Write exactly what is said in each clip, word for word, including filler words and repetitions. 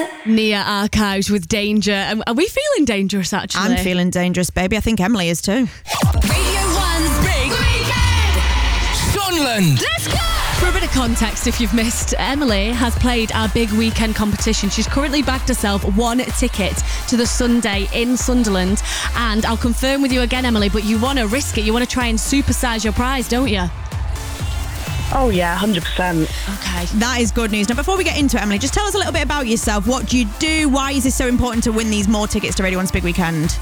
Nia Archives with Danger. Um, Are we feeling dangerous, actually? I'm feeling dangerous, baby. I think Emily is too. Radio one's Big Weekend. Sunderland. Let's go. For a bit of context, if you've missed, Emily has played our big weekend competition. She's currently bagged herself one ticket to the Sunday in Sunderland. And I'll confirm with you again, Emily, but you want to risk it. You want to try and supersize your prize, don't you? Oh, yeah, one hundred percent. Okay. That is good news. Now, before we get into it, Emily, just tell us a little bit about yourself. What do you do? Why is this so important to win these more tickets to Radio one's Big Weekend?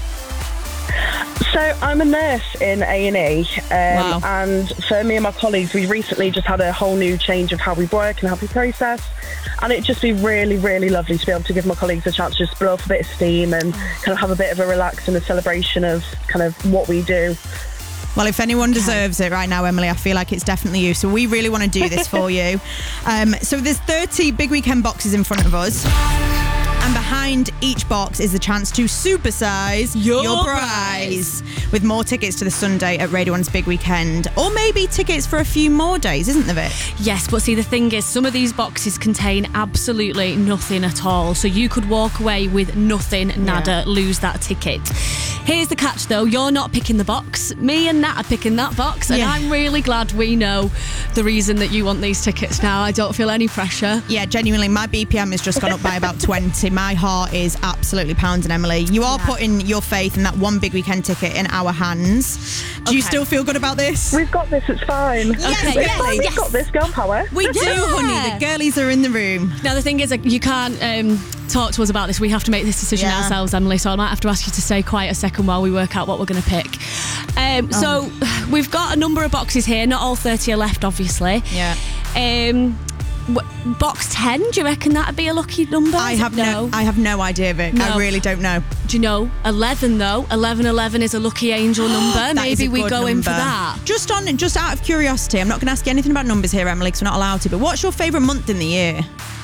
So I'm a nurse in A and E, um, Wow. and for me and my colleagues, we recently just had a whole new change of how we work and how we process, and it'd just be really, really lovely to be able to give my colleagues a chance to just blow off a bit of steam and kind of have a bit of a relax and a celebration of kind of what we do. Well, if anyone deserves it right now, Emily, I feel like it's definitely you. So we really want to do this for you. Um, so there's thirty Big Weekend boxes in front of us. And behind each box is the chance to supersize Your your prize with more tickets to the Sunday at Radio one's Big Weekend. Or maybe tickets for a few more days, isn't there, Vic? Yes, but see, the thing is, some of these boxes contain absolutely nothing at all. So you could walk away with nothing, nada, lose that ticket. Here's the catch, though. You're not picking the box. Me and Nat are picking that box. And Yeah. I'm really glad we know the reason that you want these tickets now. I don't feel any pressure. Yeah, genuinely, my B P M has just gone up by about twenty. My heart is absolutely pounding, Emily. You are Yeah. putting your faith in that one Big Weekend ticket in our hands. Do you Okay. still feel good about this? We've got this, it's fine. Yes, Okay, It's yes, fine, we've yes. got this, girl power. We do, Yeah. honey. The girlies are in the room. Now, the thing is, like, you can't um, talk to us about this. We have to make this decision Yeah. ourselves, Emily. So I might have to ask you to stay quiet a second while we work out what we're going to pick. Um, So we've got a number of boxes here. Not all thirty are left, obviously. Yeah. Um, w- box ten, do you reckon that'd be a lucky number? I have no. I have no idea, Vic. I No. really don't know. Do you know? eleven, though. eleven eleven is a lucky angel number. That is Maybe a we good go in for number. that. Just on, just out of curiosity, I'm not going to ask you anything about numbers here, Emily, because we're not allowed to. But what's your favourite month in the year?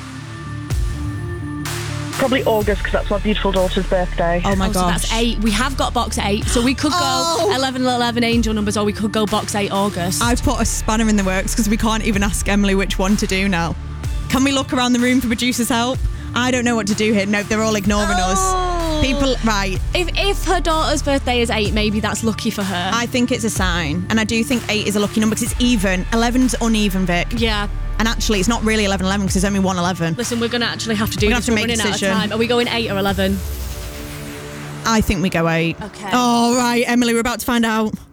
Probably August, because that's my beautiful daughter's birthday. Oh my Oh, so gosh. that's eight. We have got box eight. So we could go Oh. eleven eleven angel numbers, or we could go box eight August. I've put a spanner in the works because we can't even ask Emily which one to do now. Can we look around the room for producer's help? I don't know what to do here. No, they're all ignoring Oh. us. People, right. If if her daughter's birthday is eight, maybe that's lucky for her. I think it's a sign. And I do think eight is a lucky number because it's even. eleven's uneven, Vic. yeah. And actually, it's not really eleven eleven because there's only one eleven. Listen, we're going to actually have to do We're this. gonna have We're to make a running out of decision. time. Are we going eight or eleven? I think we go eight. Okay. All right, Emily, we're about to find out.